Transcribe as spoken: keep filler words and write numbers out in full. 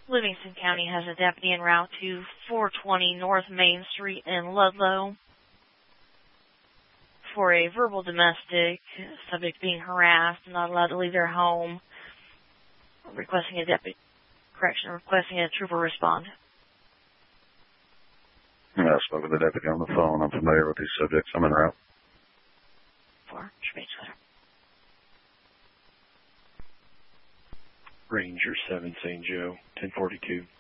Livingston County has a deputy en route to four twenty North Main Street in Ludlow for a verbal domestic, subject being harassed and not allowed to leave their home, requesting a deputy, correction, requesting a trooper respond. Yeah, I spoke with the deputy on the phone. I'm familiar with these subjects. I'm en route. For Speech Letter. Ranger seven, Saint Joe, ten forty-two.